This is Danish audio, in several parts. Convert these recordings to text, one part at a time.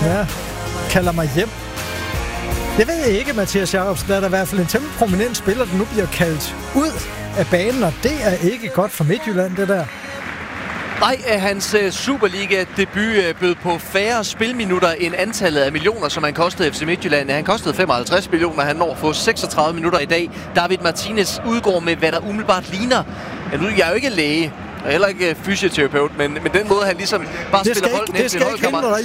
Ja, kalder mig hjem. Det ved jeg ikke, Mathias Jacobsen. Der er der i hvert fald en temmelig prominent spiller, der nu bliver kaldt ud af banen, og det er ikke godt for Midtjylland, det der. Nej, hans Superliga-debut bød på færre spilminutter end antallet af millioner, som han kostede FC Midtjylland. Han kostede 55 millioner, han når få 36 minutter i dag. David Martinez udgår med, hvad der umiddelbart ligner. Jeg er jo ikke læge, og heller ikke fysioterapeut, men den måde, han ligesom bare spiller bolden hen til en holdkammerat.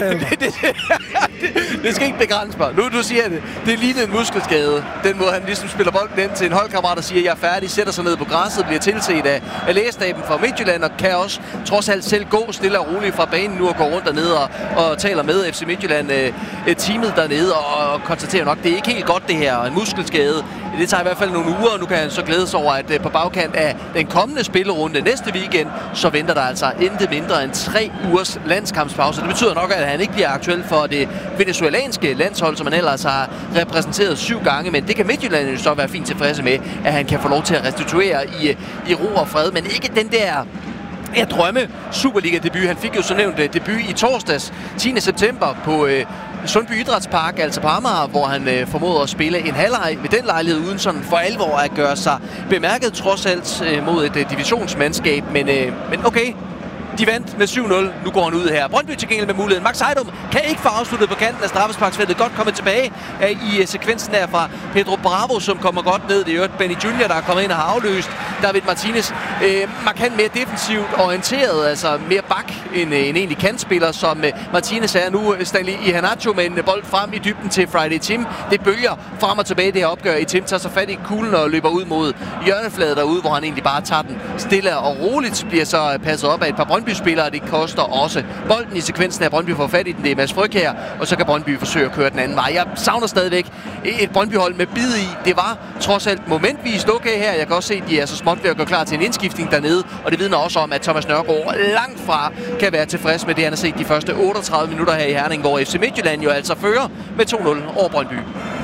Det skal ikke begrænse mig. Nu du siger det. Det ligner en muskelskade. Den måde, han ligesom spiller bolden hen til en holdkammerat og siger, jeg er færdig, sætter sig ned på græsset, bliver tilset af lægestaben fra Midtjylland og kan også trods alt selv gå stille og roligt fra banen nu og gå rundt dernede og taler med FC Midtjylland teamet dernede og konstaterer nok, det er ikke helt godt det her. En muskelskade. Det tager i hvert fald nogle uger, og nu kan han så glæde sig over, at på bagkant af den kommende spillerunde næste weekend, så venter der altså intet mindre end 3 ugers landskampspause. Det betyder nok, at han ikke bliver aktuel for det venezuelanske landshold, som han ellers har repræsenteret 7 gange, men det kan Midtjylland jo så være fint tilfredse med, at han kan få lov til at restituere i ro og fred, men ikke den der drømme Superliga-debut. Han fik jo så nævnt debut i torsdags, 10. september på Sundby Idrætspark, altså på Amager, hvor han formåede at spille en halvleg ved den lejlighed, uden sådan for alvor at gøre sig bemærket trods alt mod et divisionsmandskab. Men okay, de vandt med 7-0. Nu går han ud her. Brøndby til gengæld med muligheden. Max Heidum kan ikke få afsluttet på kanten af straffesparksfeltet. Godt kommet tilbage i sekvensen der fra Pedro Bravo, som kommer godt ned. Det er jo Benny Junior, der er kommet ind og har afløst David Martinez. Markant mere defensivt orienteret, altså mere bak end en egentlig kantspiller, som Martinez er nu. Stanley Iheanacho med en bold frem i dybden til Friday Tim. Det bølger frem og tilbage det her opgør. I Tim tager sig fat i kuglen og løber ud mod hjørnefladet derude, hvor han egentlig bare tager den stille og roligt. Bliver så passet op af et par Brøndby-spillere. Det koster også bolden i sekvensen af Brøndby får fat i den. Det er Mads Frøkjær, og så kan Brøndby forsøge at køre den anden vej. Jeg savner stadigvæk et Brøndby-hold med bid i. Det var trods alt momentvist okay her. Jeg kan også se, at de er så småt ved at gå klar til en indskiftning dernede, og det vidner også om, at Thomas Nørgaard langt fra kan være tilfreds med det, han har set de første 38 minutter her i Herning, hvor FC Midtjylland jo altså fører med 2-0 over Brøndby.